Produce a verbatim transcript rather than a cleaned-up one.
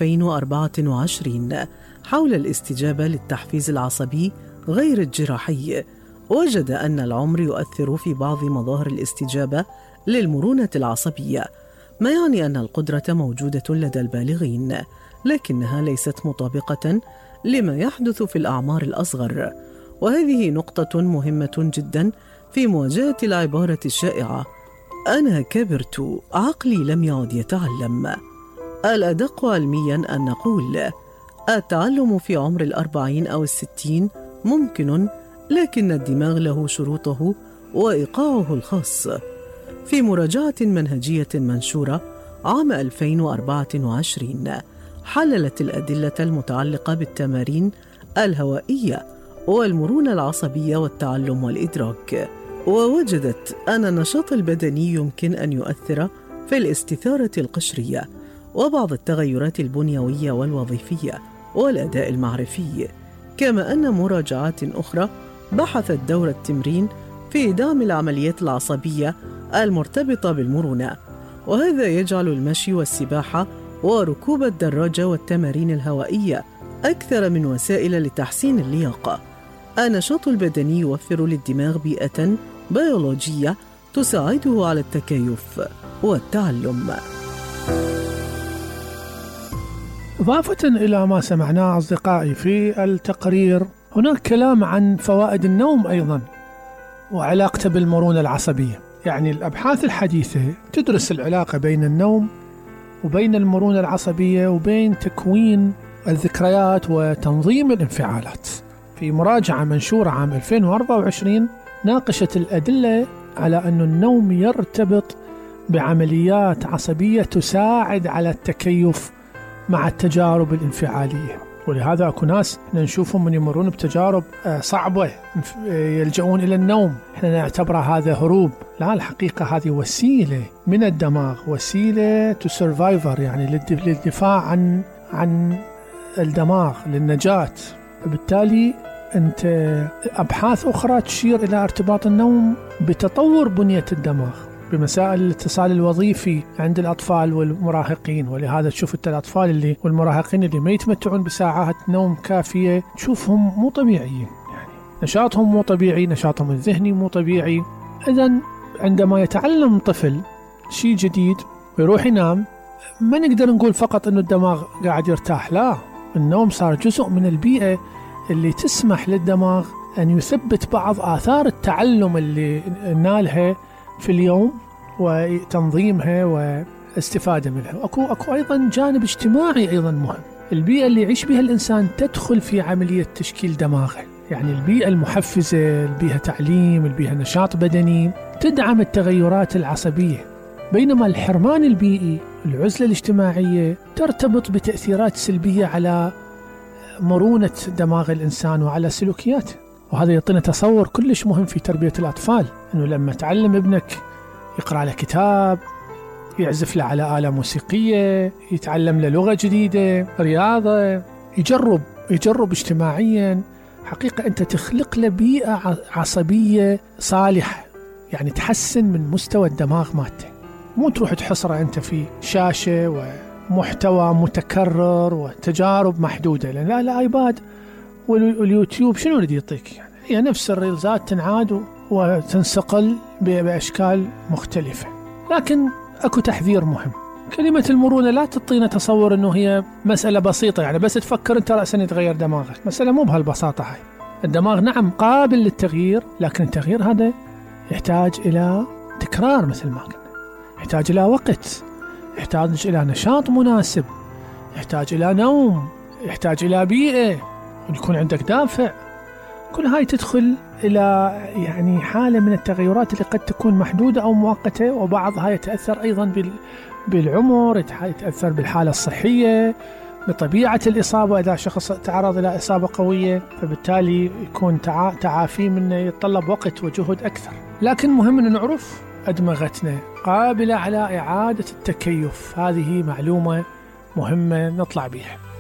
ألفين وأربعة وعشرين حول الاستجابة للتحفيز العصبي غير الجراحي، وجد أن العمر يؤثر في بعض مظاهر الاستجابة للمرونة العصبية، ما يعني أن القدرة موجودة لدى البالغين، لكنها ليست مطابقة لما يحدث في الأعمار الأصغر. وهذه نقطة مهمة جدا في مواجهة العبارة الشائعة أنا كبرت، عقلي لم يعد يتعلم. الأدق علميا أن نقول التعلم في عمر الأربعين أو الستين ممكن، لكن الدماغ له شروطه وإيقاعه الخاص. في مراجعة منهجية منشورة عام ألفين وأربعة وعشرين حللت الأدلة المتعلقة بالتمارين الهوائية والمرونة العصبية والتعلم والإدراك، ووجدت أن النشاط البدني يمكن أن يؤثر في الاستثارة القشرية وبعض التغيرات البنيوية والوظيفية والأداء المعرفي، كما أن مراجعات أخرى بحثت دور التمرين في دعم العمليات العصبية المرتبطة بالمرونة، وهذا يجعل المشي والسباحة وركوب الدراجة والتمارين الهوائية أكثر من وسائل لتحسين اللياقة. النشاط البدني يوفر للدماغ بيئة بيولوجية تساعده على التكيف والتعلم. إضافة إلى ما سمعناه أصدقائي في التقرير، هناك كلام عن فوائد النوم أيضا وعلاقته بالمرونة العصبية. يعني الأبحاث الحديثة تدرس العلاقة بين النوم وبين المرونة العصبية وبين تكوين الذكريات وتنظيم الانفعالات. في مراجعة منشورة عام ألفين وأربعة وعشرين ناقشت الأدلة على أن النوم يرتبط بعمليات عصبية تساعد على التكيف مع التجارب الانفعالية، ولهذا أكو ناس احنا نشوفهم من يمرون بتجارب صعبة يلجؤون إلى النوم، احنا نعتبرها هذا هروب. لا، الحقيقة هذه وسيلة من الدماغ، وسيلة to survivor، يعني للدفاع عن عن الدماغ، للنجاة. بالتالي أنت أبحاث أخرى تشير إلى ارتباط النوم بتطور بنية الدماغ، بمسائل الاتصال الوظيفي عند الأطفال والمراهقين. ولهذا تشوف أنت الأطفال اللي والمراهقين اللي ما يتمتعون بساعات نوم كافية تشوفهم مو طبيعيين، يعني نشاطهم مو طبيعي، نشاطهم الذهني مو طبيعي. إذن عندما يتعلم طفل شيء جديد ويروح ينام، ما نقدر نقول فقط أنه الدماغ قاعد يرتاح، لا، النوم صار جزء من البيئة اللي تسمح للدماغ أن يثبت بعض آثار التعلم اللي نالها في اليوم وتنظيمها واستفادة منها. أكو أكو أيضا جانب اجتماعي أيضا مهم. البيئة اللي يعيش بها الإنسان تدخل في عملية تشكيل دماغه، يعني البيئة المحفزة، البيئة تعليم، البيئة نشاط بدني، تدعم التغيرات العصبية، بينما الحرمان البيئي، العزلة الاجتماعية، ترتبط بتأثيرات سلبية على مرونة دماغ الإنسان وعلى سلوكياته. وهذا يعطينا تصور كلش مهم في تربية الأطفال، أنه لما تعلم ابنك يقرأ له كتاب، يعزف له على آلة موسيقية، يتعلم له لغة جديدة، رياضة، يجرب يجرب اجتماعيا، حقيقة أنت تخلق له بيئة عصبية صالحة، يعني تحسن من مستوى الدماغ مالته، مو تروح تحصره أنت في شاشة ومحتوى متكرر وتجارب محدودة. لأن لا الآيباد واليوتيوب شنو اللي يعطيك؟ يعني هي نفس الريلزات تنعاد وتنسقل بأشكال مختلفة. لكن أكو تحذير مهم، كلمة المرونة لا تعطينا تصور أنه هي مسألة بسيطة، يعني بس تفكر أنت رأسا يتغير دماغك. مسألة مو بهالبساطة هاي. الدماغ نعم قابل للتغيير، لكن التغيير هذا يحتاج إلى تكرار مثل ما قلنا، يحتاج إلى وقت، يحتاج إلى نشاط مناسب، يحتاج إلى نوم، يحتاج إلى بيئة، يكون عندك دافع. كل هاي تدخل إلى يعني حالة من التغيرات اللي قد تكون محدودة أو مؤقتة، وبعضها يتأثر أيضا بالعمر، يتأثر بالحالة الصحية، بطبيعة الإصابة. إذا شخص تعرض إلى إصابة قوية فبالتالي يكون تعافي منه يتطلب وقت وجهد أكثر. لكن مهم أن نعرف أدمغتنا قابلة على إعادة التكيف، هذه معلومة مهمة نطلع بها.